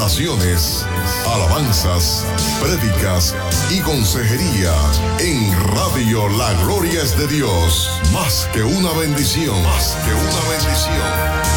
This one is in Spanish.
oraciones, alabanzas, prédicas y consejería en Radio La Gloria es de Dios. Más que una bendición, más que una bendición.